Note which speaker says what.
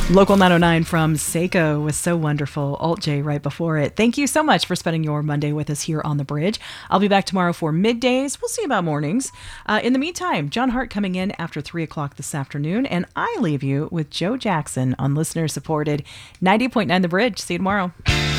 Speaker 1: Local 909 from Seiko was so wonderful. Alt J right before it. Thank you so much for spending your Monday with us here on The Bridge. I'll be back tomorrow for middays. We'll see about mornings. In the meantime, John Hart coming in after 3 o'clock this afternoon, and I leave you with Joe Jackson on listener-supported 90.9 The Bridge. See you tomorrow.